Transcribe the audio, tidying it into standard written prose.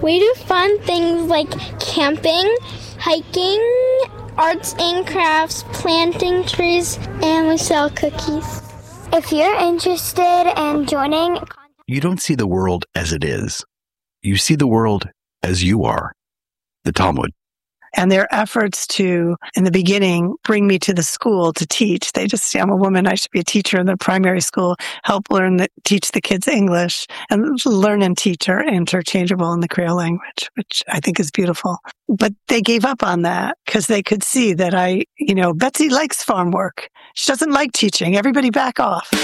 We do fun things like camping, hiking, arts and crafts, planting trees, and we sell cookies. If you're interested in joining... You don't see the world as it is. You see the world as you are. The Talmud. And their efforts to, in the beginning, bring me to the school to teach. They just say, I'm a woman, I should be a teacher in the primary school, help teach the kids English, and learn and teach are interchangeable in the Creole language, which I think is beautiful. But they gave up on that because they could see that Betsy likes farm work. She doesn't like teaching. Everybody back off.